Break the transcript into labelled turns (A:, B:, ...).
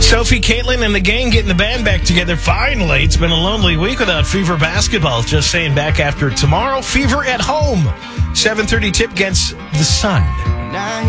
A: Sophie, Caitlin, and the gang getting the band back together finally. It's been a lonely week without Fever basketball. Just saying, back after tomorrow. Fever at home. 7:30 tip against the Sun.